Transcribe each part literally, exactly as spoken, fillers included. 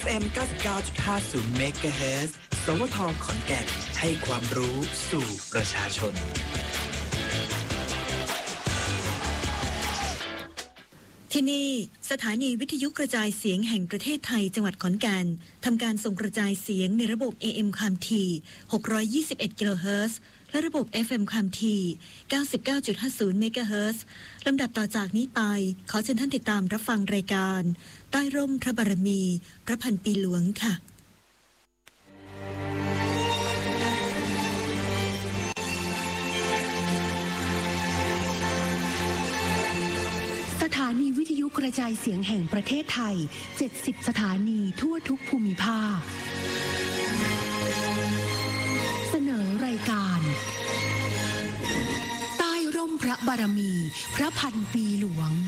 เอ็ม เก้าสิบเก้าจุดห้าศูนย์ เมกะเฮิรตซ์ สวท ขอนแก่นให้ความรู้สู่ประชาชนที่นี่สถานีวิทยุกระจายเสียงแห่งประเทศไทยจังหวัดขอนแก่นทำการส่งกระจายเสียงในระบบ เอ เอ็ม ความถี่หกร้อยยี่สิบเอ็ดกิโลเฮิรตซ์และระบบ เอฟ เอ็ม ความถี่ เก้าสิบเก้าจุดห้าศูนย์ เมกะเฮิรตซ์ลำดับต่อจากนี้ไปขอเชิญท่านติดตามรับฟังรายการใต้ร่มพระบารมีพระพันปีหลวงค่ะสถานีวิทยุกระจายเสียงแห่งประเทศไทยเจ็ดสิบสถานีทั่วทุกภูมิภาคเสนอรายการใต้ร่มพระบารมีพระพันปีหลวง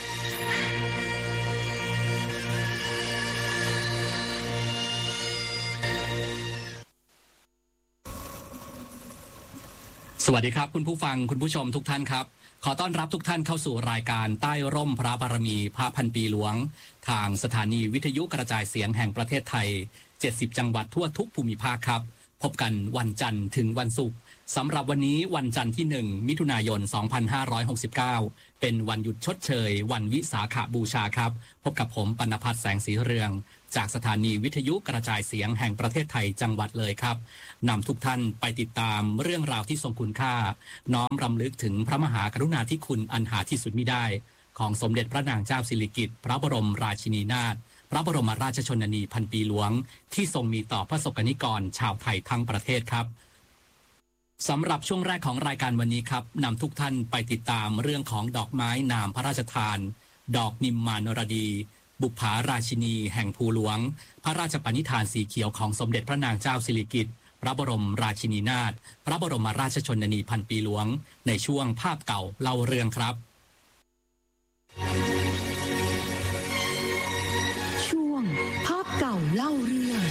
สวัสดีครับคุณผู้ฟังคุณผู้ชมทุกท่านครับขอต้อนรับทุกท่านเข้าสู่รายการใต้ร่มพระบารมีพระพันปีหลวงทางสถานีวิทยุกระจายเสียงแห่งประเทศไทยเจ็ดสิบจังหวัดทั่วทุกภูมิภาคครับพบกันวันจันทร์ถึงวันศุกร์สำหรับวันนี้วันจันทร์ที่หนึ่งมิถุนายนสองพันห้าร้อยหกสิบเก้าเป็นวันหยุดชดเชยวันวิสาขบูชาครับพบกับผมปณภัทรแสงสีเรืองจากสถานีวิทยุกระจายเสียงแห่งประเทศไทยจังหวัดเลยครับนำทุกท่านไปติดตามเรื่องราวที่ทรงคุณค่าน้อมรำลึกถึงพระมหากรุณาธิคุณอันหาที่สุดมิได้ของสมเด็จพระนางเจ้าสิริกิติ์พระบรมราชินีนาถพระบรมราชชนนีพันปีหลวงที่ทรงมีต่อพระสกนิกรชาวไทยทั้งประเทศครับสำหรับช่วงแรกของรายการวันนี้ครับนำทุกท่านไปติดตามเรื่องของดอกไม้นามพระราชทานดอกนิมมานรดีบุปผาราชินีแห่งภูหลวงพระราชปณิธานสีเขียวของสมเด็จพระนางเจ้าสิริกิติ์พระบรมราชินีนาถพระบรมราชชนนีพันปีหลวงในช่วงภาพเก่าเล่าเรื่องครับช่วงภาพเก่าเล่าเรื่อง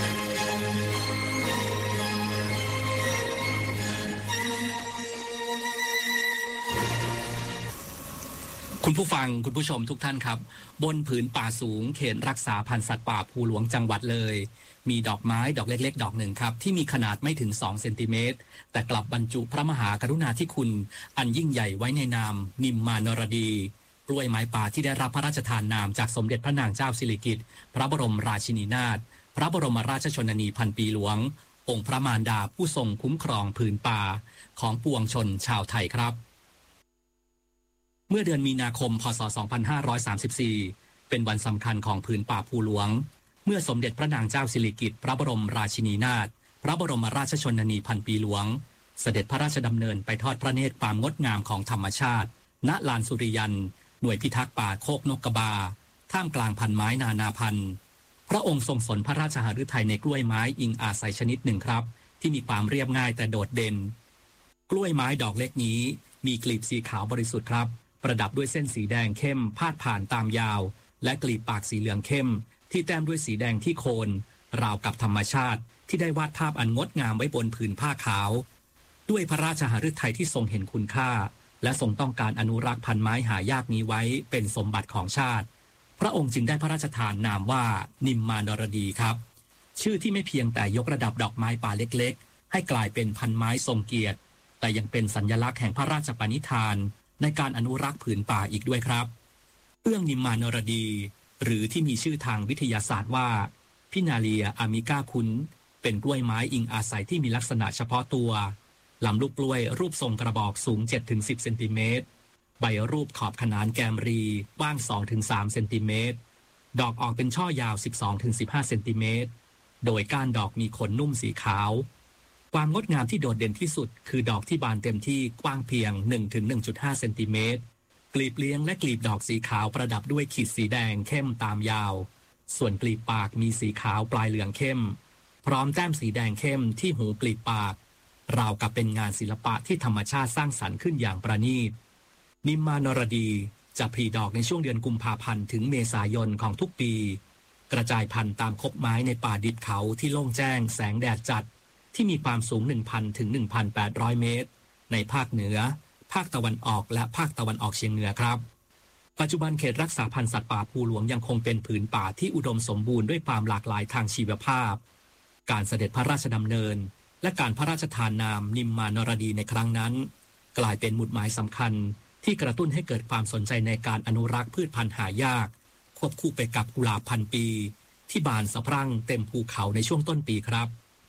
คุณผู้ฟังคุณผู้ชมทุกท่านครับบนผืนป่าสูงเขตรักษาพันธุ์สัตว์ป่าภูหลวงจังหวัดเลยมีดอกไม้ดอกเล็กๆดอกหนึ่งครับที่มีขนาดไม่ถึงสองเซนติเมตรแต่กลับบรรจุพระมหากรุณาธิคุณอันยิ่งใหญ่ไว้ในนามนิมมานรดีกล้วยไม้ป่าที่ได้รับพระราชทานนามจากสมเด็จพระนางเจ้าสิริกิติ์พระบรมราชินีนาถพระบรมราชชนนีพันปีหลวงองค์พระมารดาผู้ทรงคุ้มครองผืนป่าของปวงชนชาวไทยครับเมื่อเดือนมีนาคมพ.ศ. สองพันห้าร้อยสามสิบสี่เป็นวันสำคัญของผืนป่าภูหลวงเมื่อสมเด็จพระนางเจ้าสิริกิติ์พระบรมราชินีนาถพระบรมราชชนนีพันปีหลวงเสด็จพระราชดำเนินไปทอดพระเนตรความงดงามของธรรมชาติณลานสุริยันหน่วยพิทักษ์ป่าโคกนกกระบาท่ามกลางพันไม้นานาพันธุ์พระองค์ทรงสนพระราชหฤทัยในกล้วยไม้อิงอาศัยชนิดหนึ่งครับที่มีความเรียบง่ายแต่โดดเด่นกล้วยไม้ดอกเล็กนี้มีกลีบสีขาวบริสุทธิ์ครับประดับด้วยเส้นสีแดงเข้มพาดผ่านตามยาวและกลีบปากสีเหลืองเข้มที่แต้มด้วยสีแดงที่โคนราวกับธรรมชาติที่ได้วาดภาพอันงดงามไว้บนผืนผ้าขาวด้วยพระราชหฤทัยที่ทรงเห็นคุณค่าและทรงต้องการอนุรักษ์พันไม้หายากนี้ไว้เป็นสมบัติของชาติพระองค์จึงได้พระราชทานนามว่านิมมานรดีครับชื่อที่ไม่เพียงแต่ยกระดับดอกไม้ป่าเล็กๆให้กลายเป็นพันไม้ทรงเกียรติแต่ยังเป็นสัญลักษณ์แห่งพระราชปณิธานในการอนุรักษ์ผืนป่าอีกด้วยครับเอื้องนิมมานรดีหรือที่มีชื่อทางวิทยาศาสตร์ว่าพินาเลียอามิก้าคุนเป็นกล้วยไม้อิงอาศัยที่มีลักษณะเฉพาะตัวลำลูกกล้วยรูปทรงกระบอกสูง เจ็ดถึงสิบ เซนติเมตรใบรูปขอบขนานแกมรีกว้าง สองถึงสาม เซนติเมตรดอกออกเป็นช่อยาว สิบสองถึงสิบห้า เซนติเมตรโดยก้านดอกมีขนนุ่มสีขาวความงดงามที่โดดเด่นที่สุดคือดอกที่บานเต็มที่กว้างเพียง หนึ่งถึงหนึ่งจุดห้า เซนติเมตรกลีบเลี้ยงและกลีบดอกสีขาวประดับด้วยขีดสีแดงเข้มตามยาวส่วนกลีบปากมีสีขาวปลายเหลืองเข้มพร้อมแต้มสีแดงเข้มที่หูกลีบปากราวกับเป็นงานศิลปะที่ธรรมชาติสร้างสรรค์ขึ้นอย่างประณีตนิมมานรดีจะผลิดอกในช่วงเดือนกุมภาพันธ์ถึงเมษายนของทุกปีกระจายพันธุ์ตามคบไม้ในป่าดิบเขาที่โล่งแจ้งแสงแดดจัดที่มีความสูง หนึ่งพัน ถึง หนึ่งพันแปดร้อย เมตรในภาคเหนือภาคตะวันออกและภาคตะวันออกเฉียงเหนือครับปัจจุบันเขตรักษาพันธุ์สัตว์ป่าภูหลวงยังคงเป็นผืนป่าที่อุดมสมบูรณ์ด้วยความหลากหลายทางชีวภาพการเสด็จพระราชดำเนินและการพระราชทานนามนิมมานรดีในครั้งนั้นกลายเป็นหมุดหมายสำคัญที่กระตุ้นให้เกิดความสนใจในการอนุรักษ์พืชพันธุ์หายากควบคู่ไปกับกุหลาบพันปีที่บานสะพรั่งเต็มภูเขาในช่วงต้นปีครับ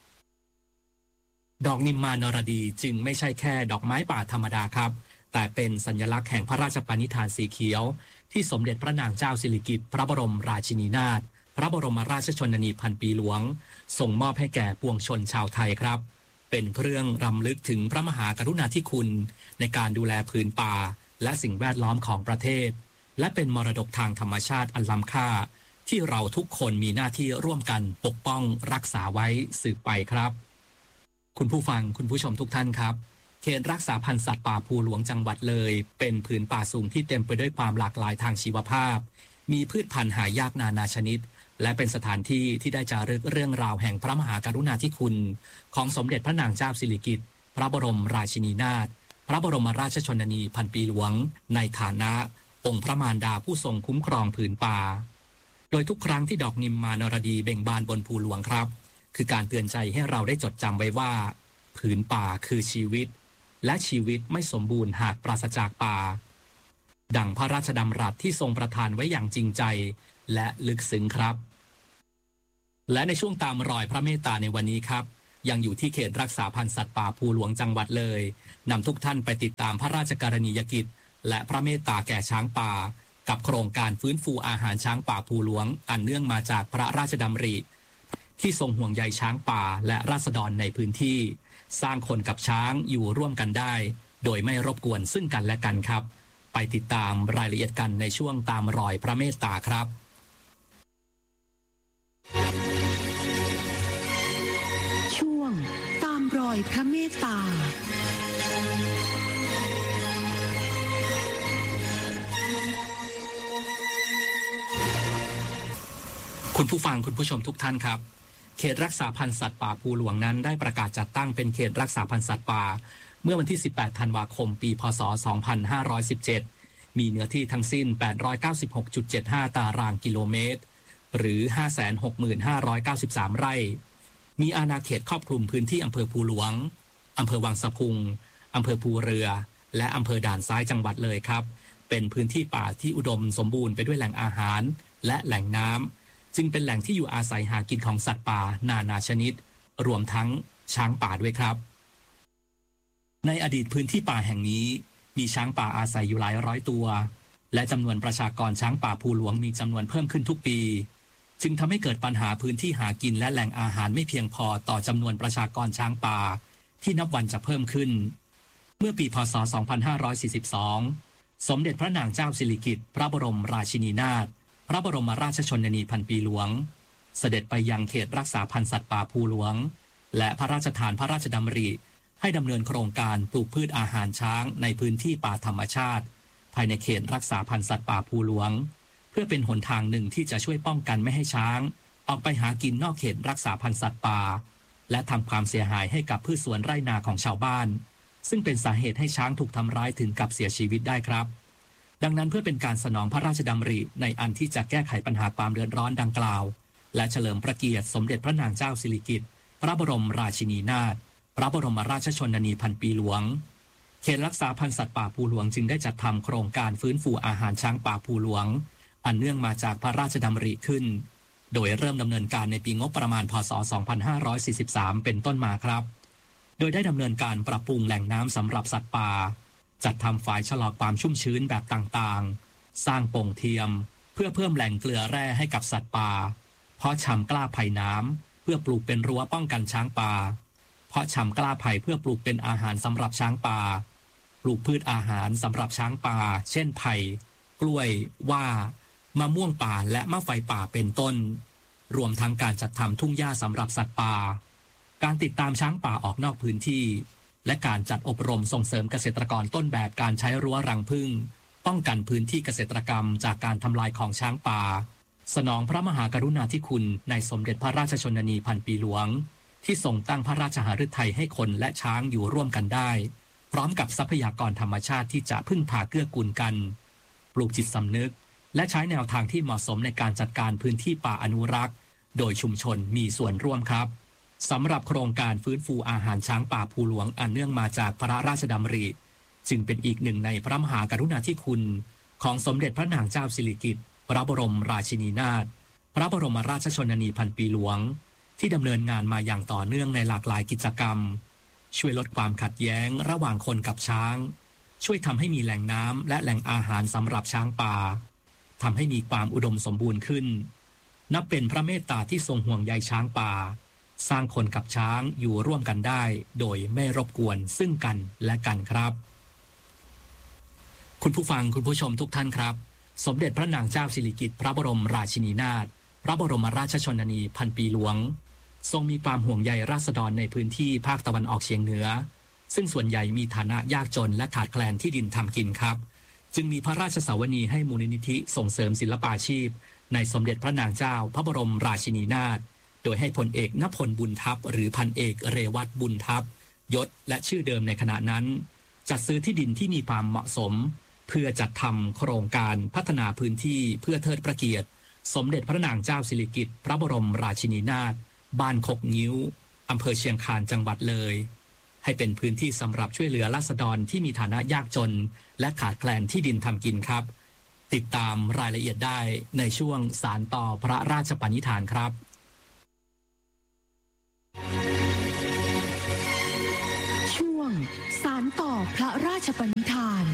ดอกนิมมานรดีจึงไม่ใช่แค่ดอกไม้ป่าธรรมดาครับแต่เป็นสัญลักษณ์แห่งพระราชปณิธานสีเขียวที่สมเด็จพระนางเจ้าสิริกิติ์พระบรมราชินีนาถพระบรมราชชนนีพันปีหลวงส่งมอบให้แก่ปวงชนชาวไทยครับเป็นเครื่องรำลึกถึงพระมหากรุณาธิคุณในการดูแลผืนป่าและสิ่งแวดล้อมของประเทศและเป็นมรดกทางธรรมชาติอันล้ำค่าที่เราทุกคนมีหน้าที่ร่วมกันปกป้องรักษาไว้สืบไปครับคุณผู้ฟังคุณผู้ชมทุกท่านครับเขตรักษาพันธุ์สัตว์ป่าภูหลวงจังหวัดเลยเป็นผืนป่าสูงที่เต็มไปด้วยความหลากหลายทางชีวภาพมีพืชพันธุ์หายากนานาชนิดและเป็นสถานที่ที่ได้จารึกเรื่องราวแห่งพระมหากรุณาธิคุณของสมเด็จพระนางเจ้าสิริกิติ์พระบรมราชินีนาถพระบรมราชชนนีพันปีหลวงในฐานะองค์พระมารดาผู้ทรงคุ้มครองผืนป่าโดยทุกครั้งที่ดอกนิมมานรดีเบ่งบานบนภูหลวงครับคือการเตือนใจให้เราได้จดจำไว้ว่าผืนป่าคือชีวิตและชีวิตไม่สมบูรณ์หากปราศจากป่าดังพระราชดำรัสที่ทรงประทานไว้อย่างจริงใจและลึกซึ้งครับและในช่วงตามรอยพระเมตตาในวันนี้ครับยังอยู่ที่เขตรักษาพันธุ์สัตว์ป่าภูหลวงจังหวัดเลยนำทุกท่านไปติดตามพระราชกรณียกิจและพระเมตตาแก่ช้างป่ากับโครงการฟื้นฟูอาหารช้างป่าภูหลวงอันเนื่องมาจากพระราชดำริที่ทรงห่วงใยช้างป่าและราษฎรในพื้นที่สร้างคนกับช้างอยู่ร่วมกันได้โดยไม่รบกวนซึ่งกันและกันครับไปติดตามรายละเอียดกันในช่วงตามรอยพระเมตตาครับช่วงตามรอยพระเมตตาคุณผู้ฟังคุณผู้ชมทุกท่านครับเขตรักษาพันธุ์สัตว์ป่าภูหลวงนั้นได้ประกาศจัดตั้งเป็นเขตรักษาพันธุ์สัตว์ป่าเมื่อวันที่สิบแปดธันวาคมปีพ.ศ. สองพันห้าร้อยสิบเจ็ดมีเนื้อที่ทั้งสิ้น แปดร้อยเก้าสิบหกจุดเจ็ดห้า ตารางกิโลเมตรหรือ ห้าแสนหกหมื่นห้าร้อยเก้าสิบสาม ไร่มีอาณาเขตครอบคลุมพื้นที่อำเภอภูหลวงอำเภอวังสะพุงอำเภอภูเรือและอำเภอด่านซ้ายจังหวัดเลยครับเป็นพื้นที่ป่าที่อุดมสมบูรณ์ไปด้วยแหล่งอาหารและแหล่งน้ำจึงเป็นแหล่งที่อยู่อาศัยหากินของสัตว์ป่านานาชนิดรวมทั้งช้างป่าด้วยครับในอดีตพื้นที่ป่าแห่งนี้มีช้างป่าอาศัยอยู่หลายร้อยตัวและจำนวนประชากรช้างป่าภูหลวงมีจำนวนเพิ่มขึ้นทุกปีจึงทำให้เกิดปัญหาพื้นที่หากินและแหล่งอาหารไม่เพียงพอต่อจำนวนประชากรช้างป่าที่นับวันจะเพิ่มขึ้นเมื่อปีพ.ศ. สองพันห้าร้อยสี่สิบสองสมเด็จพระนางเจ้าสิริกิติ์พระบรมราชินีนาถพระบรมราชชนนีพันปีหลวงเสด็จไปยังเขตรักษาพันธุ์สัตว์ป่าภูหลวงและพระราชทานพระราชดำริให้ดำเนินโครงการปลูกพืชอาหารช้างในพื้นที่ป่าธรรมชาติภายในเขตรักษาพันธุ์สัตว์ป่าภูหลวงเพื่อเป็นหนทางหนึ่งที่จะช่วยป้องกันไม่ให้ช้างออกไปหากินนอกเขตรักษาพันธุ์สัตว์ป่าและทำความเสียหายให้กับพืชสวนไร่นาของชาวบ้านซึ่งเป็นสาเหตุให้ช้างถูกทำร้ายถึงกับเสียชีวิตได้ครับดังนั้นเพื่อเป็นการสนองพระราชดำริในอันที่จะแก้ไขปัญหาความเดือดร้อนดังกล่าวและเฉลิมพระเกียรติสมเด็จพระนางเจ้าสิริกิติ์พระบรมราชินีนาถพระบรมราชชนนีพันปีหลวงเขตรักษาพันธุ์สัตว์ป่าภูหลวงจึงได้จัดทำโครงการฟื้นฟูอาหารช้างป่าภูหลวงอันเนื่องมาจากพระราชดำริขึ้นโดยเริ่มดำเนินการในปีงบประมาณพ.ศ. สองพันห้าร้อยสี่สิบสามเป็นต้นมาครับโดยได้ดำเนินการปรับปรุงแหล่งน้ำสำหรับสัตว์ป่าจัดทำฝายชะลอความชุ่มชื้นแบบต่างๆสร้างโป่งเทียมเพื่อเพิ่มแหล่งเกลือแร่ให้กับสัตว์ป่าเพาะชำกล้าไผ่น้ำเพื่อปลูกเป็นรั้วป้องกันช้างป่าเพาะชำกล้าไผ่เพื่อปลูกเป็นอาหารสำหรับช้างป่าปลูกพืชอาหารสำหรับช้างป่าเช่นไผ่กล้วยว่ามะม่วงป่าและมะไฟป่าเป็นต้นรวมทั้งการจัดทำทุ่งหญ้าสำหรับสัตว์ป่าการติดตามช้างป่าออกนอกพื้นที่และการจัดอบรมส่งเสริมเกษตรกรต้นแบบการใช้รั้วรังผึ้งป้องกันพื้นที่เกษตรกรรมจากการทำลายของช้างป่าสนองพระมหากรุณาธิคุณในสมเด็จพระราชชนนีพันปีหลวงที่ทรงตั้งพระราชหฤทัยให้คนและช้างอยู่ร่วมกันได้พร้อมกับทรัพยากรธรรมชาติที่จะพึ่งพาเกื้อกูลกันปลูกจิตสำนึกและใช้แนวทางที่เหมาะสมในการจัดการพื้นที่ป่าอนุรักษ์โดยชุมชนมีส่วนร่วมครับสำหรับโครงการฟื้นฟูอาหารช้างป่าภูหลวงอันเนื่องมาจากพระราชดำริจึงเป็นอีกหนึ่งในพระมหากรุณาธิคุณของสมเด็จพระนางเจ้าสิริกิติ์พระบรมราชินีนาถพระบรมราชชนนีพันปีหลวงที่ดำเนินงานมาอย่างต่อเนื่องในหลากหลายกิจกรรมช่วยลดความขัดแย้งระหว่างคนกับช้างช่วยทำให้มีแหล่งน้ำและแหล่งอาหารสำหรับช้างป่าทำให้มีความอุดมสมบูรณ์ขึ้นนับเป็นพระเมตตาที่ทรงห่วงใยช้างป่าสร้างคนกับช้างอยู่ร่วมกันได้โดยไม่รบกวนซึ่งกันและกันครับคุณผู้ฟังคุณผู้ชมทุกท่านครับสมเด็จพระนางเจ้าสิริกิติ์พระบรมราชินีนาถพระบรมราชชนนีพันปีหลวงทรงมีความห่วงใยราษฎรในพื้นที่ภาคตะวันออกเฉียงเหนือซึ่งส่วนใหญ่มีฐานะยากจนและขาดแคลนที่ดินทำกินครับจึงมีพระราชสาวนีให้มูลนิธิส่งเสริมศิลปาชีพในสมเด็จพระนางเจ้าพระบรมราชินีนาถโดยให้พลเอกณพลบุญทัพหรือพันเอกเรวัตบุญทัพยศและชื่อเดิมในขณะนั้นจัดซื้อที่ดินที่มีความเหมาะสมเพื่อจัดทำโครงการพัฒนาพื้นที่เพื่อเทิดพระเกียรติสมเด็จพระนางเจ้าสิริกิติ์พระบรมราชินีนาถบ้านคกงิ้วอำเภอเชียงคานจังหวัดเลยให้เป็นพื้นที่สำหรับช่วยเหลือราษฎรที่มีฐานะยากจนและขาดแคลนที่ดินทำกินครับติดตามรายละเอียดได้ในช่วงสานต่อพระราชปณิธานครับช่วงสานต่อพระราชปณิธาน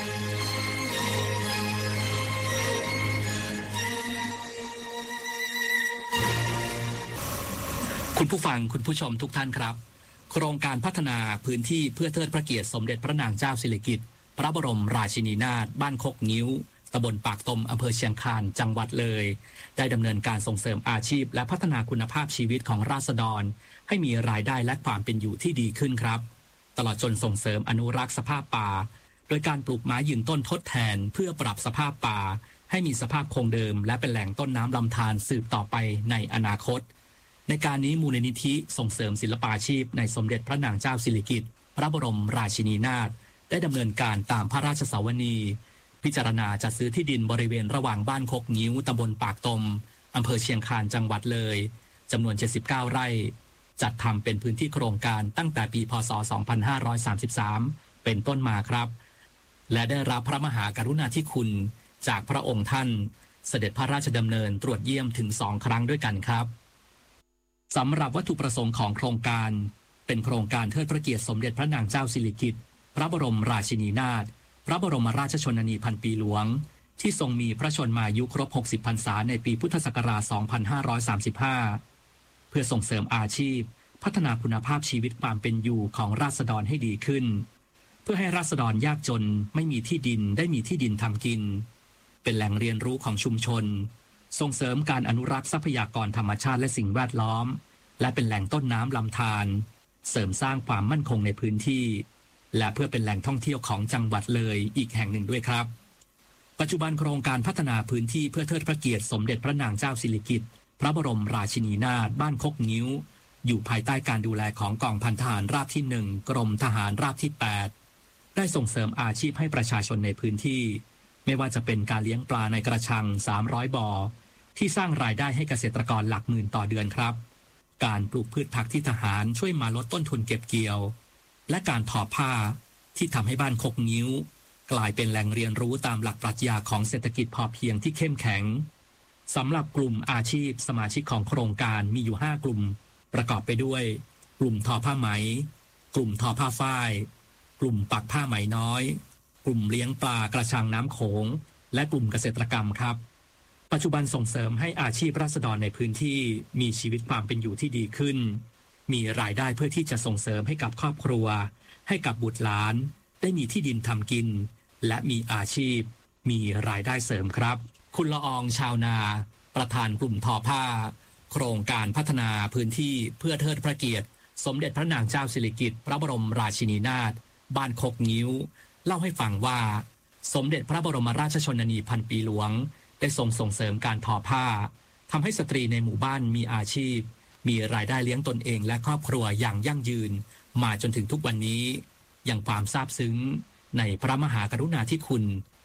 คุณผู้ฟังคุณผู้ชมทุกท่านครับโครงการพัฒนาพื้นที่เพื่อเทิดพระเกียรติสมเด็จพระนางเจ้าสิริกิติ์พระบรมราชินีนาถบ้านคกงิ้วตำบลปากตมอำเภอเชียงคานจังหวัดเลยได้ดำเนินการส่งเสริมอาชีพและพัฒนาคุณภาพชีวิตของราษฎรให้มีรายได้และความเป็นอยู่ที่ดีขึ้นครับตลอดจนส่งเสริมอนุรักษ์สภาพป่าโดยการปลูกไม้ยืนต้นทดแทนเพื่อปรับสภาพป่าให้มีสภาพคงเดิมและเป็นแหล่งต้นน้ำลำธารสืบต่อไปในอนาคตในการนี้มูลนิธิส่งเสริมศิลปาชีพในสมเด็จพระนางเจ้าสิริกิติ์พระบรมราชินีนาถได้ดำเนินการตามพระราชสาวนีพิจารณาจัดซื้อที่ดินบริเวณระหว่างบ้านคกงิ้วตำบลปากตมอำเภอเชียงคานจังหวัดเลยจำนวนเจ็ดสิบเก้าไร่จัดทำเป็นพื้นที่โครงการตั้งแต่ปีพ.ศ. สองพันห้าร้อยสามสิบสามเป็นต้นมาครับและได้รับพระมหากรุณาธิคุณจากพระองค์ท่านเสด็จพระราชดำเนินตรวจเยี่ยมถึงสองครั้งด้วยกันครับสำหรับวัตถุประสงค์ของโครงการเป็นโครงการเทิดพระเกียรติสมเด็จพระนางเจ้าสิริกิติ์พระบรมราชินีนาถพระบรมราชชนนีพันปีหลวงที่ทรงมีพระชนมายุครบหกสิบพรรษาในปีพุทธศักราชสองพันห้าร้อยสามสิบห้าเพื่อส่งเสริมอาชีพพัฒนาคุณภาพชีวิตความเป็นอยู่ของราษฎรให้ดีขึ้นเพื่อให้ราษฎรยากจนไม่มีที่ดินได้มีที่ดินทำกินเป็นแหล่งเรียนรู้ของชุมชนส่งเสริมการอนุรักษ์ทรัพยากรธรรมชาติและสิ่งแวดล้อมและเป็นแหล่งต้นน้ำลำธารเสริมสร้างความมั่นคงในพื้นที่และเพื่อเป็นแหล่งท่องเที่ยวของจังหวัดเลยอีกแห่งหนึ่งด้วยครับปัจจุบันโครงการพัฒนาพื้นที่เพื่อเทิดพระเกียรติสมเด็จพระนางเจ้าสิริกิติ์พระบรมราชินีนาถบ้านคกงิ้วอยู่ภายใต้การดูแลของกองพันทหารราบที่หนึ่งกรมทหารราบที่แปดได้ส่งเสริมอาชีพให้ประชาชนในพื้นที่ไม่ว่าจะเป็นการเลี้ยงปลาในกระชังสามร้อยบ่อที่สร้างรายได้ให้เกษตรกรหลักหมื่นต่อเดือนครับการปลูกพืชผักที่ทหารช่วยมาลดต้นทุนเก็บเกี่ยวและการทอผ้าที่ทำให้บ้านคกงิ้วกลายเป็นแหล่งเรียนรู้ตามหลักปรัชญาของเศรษฐกิจพอเพียงที่เข้มแข็งสำหรับกลุ่มอาชีพสมาชิกของโครงการมีอยู่ห้ากลุ่มประกอบไปด้วยกลุ่มทอผ้าไหมกลุ่มทอผ้าฝ้ายกลุ่มปักผ้าไหมน้อยกลุ่มเลี้ยงปลากระชังน้ำโขงและกลุ่มเกษตรกรรมครับปัจจุบันส่งเสริมให้อาชีพราษฎรในพื้นที่มีชีวิตความเป็นอยู่ที่ดีขึ้นมีรายได้เพื่อที่จะส่งเสริมให้กับครอบครัวให้กับบุตรหลานได้มีที่ดินทำกินและมีอาชีพมีรายได้เสริมครับคุณละอองชาวนาประธานกลุ่มทอผ้าโครงการพัฒนาพื้นที่เพื่อเทิดพระเกียรติสมเด็จพระนางเจ้าสิริกิติ์พระบรมราชินีนาถบ้านคกงิ้วเล่าให้ฟังว่าสมเด็จพระบรมราชชนนีพันปีหลวงได้ทรงส่งเสริมการทอผ้าทำให้สตรีในหมู่บ้านมีอาชีพมีรายได้เลี้ยงตนเองและครอบครัวอย่างยั่งยืนมาจนถึงทุกวันนี้อย่างความซาบซึ้งในพระมหากรุณาธิคุณ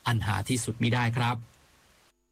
อันหาที่สุดมิได้ครับ